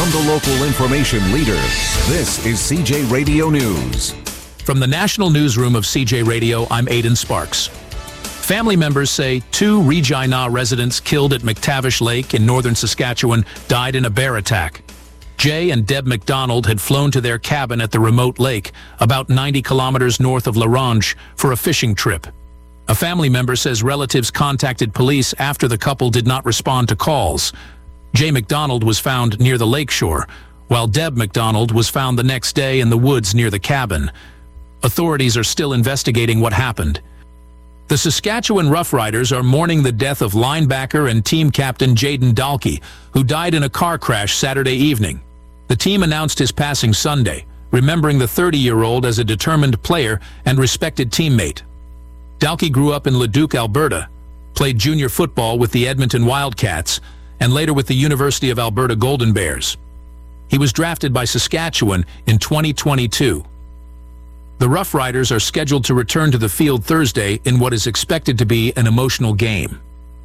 From the local information leader, this is CJ Radio News. From the National Newsroom of CJ Radio, I'm Aidan Sparks. Family members say 2 Regina residents killed at McTavish Lake in northern Saskatchewan died in a bear attack. Jay and Deb McDonald had flown to their cabin at the remote lake, about 90 kilometers north of La Ronge, for a fishing trip. A family member says relatives contacted police after the couple did not respond to calls. Jay McDonald was found near the lakeshore, while Deb McDonald was found the next day in the woods near the cabin. Authorities are still investigating what happened. The Saskatchewan Roughriders are mourning the death of linebacker and team captain Jayden Dalkey, who died in a car crash Saturday evening. The team announced his passing Sunday, remembering the 30-year-old as a determined player and respected teammate. Dalkey grew up in Leduc, Alberta, played junior football with the Edmonton Wildcats, and later with the University of Alberta Golden Bears. He was drafted by Saskatchewan in 2022. The Roughriders are scheduled to return to the field Thursday in what is expected to be an emotional game.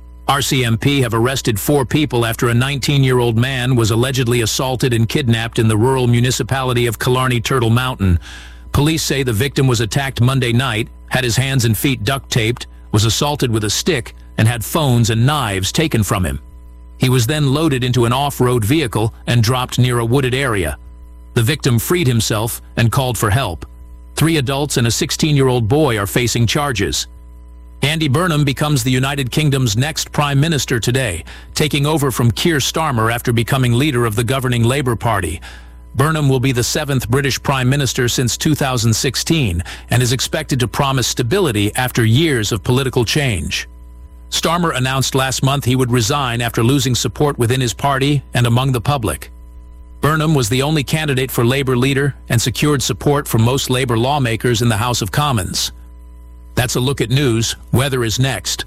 RCMP have arrested 4 people after a 19-year-old man was allegedly assaulted and kidnapped in the rural municipality of Killarney Turtle Mountain. Police say the victim was attacked Monday night, had his hands and feet duct taped, was assaulted with a stick, and had phones and knives taken from him. He was then loaded into an off-road vehicle and dropped near a wooded area. The victim freed himself and called for help. 3 adults and a 16-year-old boy are facing charges. Andy Burnham becomes the United Kingdom's next Prime Minister today, taking over from Keir Starmer after becoming leader of the governing Labour Party. Burnham will be the 7th British Prime Minister since 2016 and is expected to promise stability after years of political change. Starmer announced last month he would resign after losing support within his party and among the public. Burnham was the only candidate for Labour leader and secured support from most Labour lawmakers in the House of Commons. That's a look at news. Weather is next.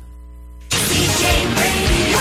CJ Radio,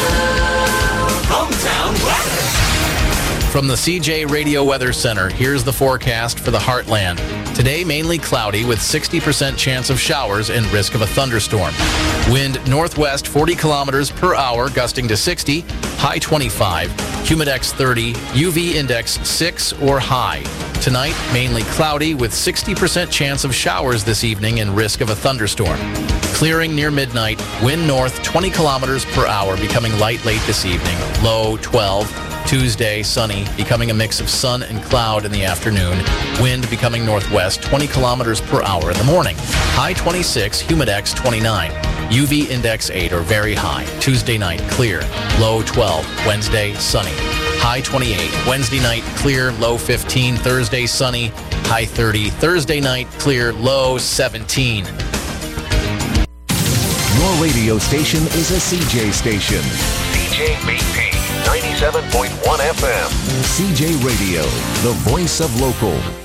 hometown weather. From the CJ Radio Weather Center, here's the forecast for the Heartland. Today, mainly cloudy with 60% chance of showers and risk of a thunderstorm. Wind northwest 40 kilometers per hour, gusting to 60, high 25. Humidex 30, UV index 6 or high. Tonight, mainly cloudy with 60% chance of showers this evening and risk of a thunderstorm. Clearing near midnight, wind north 20 kilometers per hour, becoming light late this evening, low 12. Tuesday, sunny, becoming a mix of sun and cloud in the afternoon. Wind becoming northwest 20 kilometers per hour in the morning. High 26, humidex 29. UV index 8 or very high. Tuesday night, clear, low 12. Wednesday, sunny. High 28. Wednesday night, clear, low 15. Thursday, sunny, high 30. Thursday night, clear, low 17. Your radio station is a CJ station. CJBP 97.1 FM. CJ Radio, the voice of local.